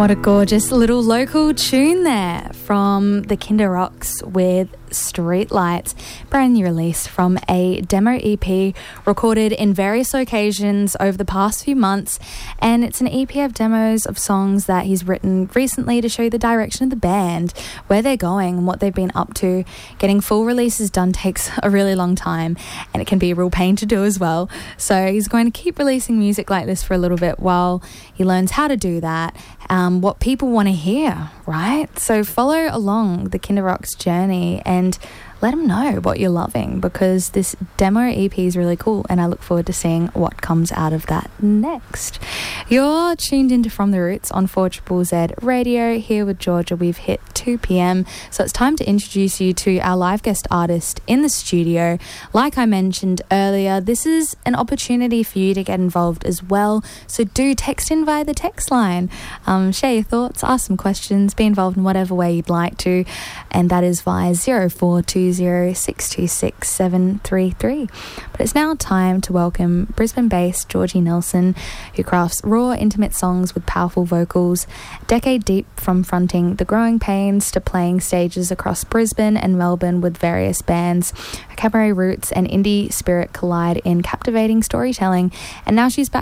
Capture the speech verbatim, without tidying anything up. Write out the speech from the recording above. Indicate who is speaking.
Speaker 1: What a gorgeous little local tune there from the Kinder Rocks with Streetlights, brand new release from a demo E P recorded in various occasions over the past few months, and it's an E P of demos of songs that he's written recently to show the direction of the band, where they're going and what they've been up to. Getting full releases done takes a really long time, and it can be a real pain to do as well, so he's going to keep releasing music like this for a little bit while he learns how to do that, um, what people want to hear, right? So follow along the Kinder Rocks journey and let them know what you're loving, because this demo E P is really cool and I look forward to seeing what comes out of that next. You're tuned into From the Roots on four Z Z Z Radio here with Georgia. We've hit two p.m, so it's time to introduce you to our live guest artist in the studio. Like I mentioned earlier, this is an opportunity for you to get involved as well, so do text in via the text line. Um, share your thoughts, ask some questions, be involved in whatever way you'd like to, and that is via zero four two zero six two six seven three three. But it's now time to welcome Brisbane-based Georgie Nelson, who crafts raw, intimate songs with powerful vocals. Decade deep from fronting The Growing Pains to playing stages across Brisbane and Melbourne with various bands, her cabaret roots and indie spirit collide in captivating storytelling, and now she's back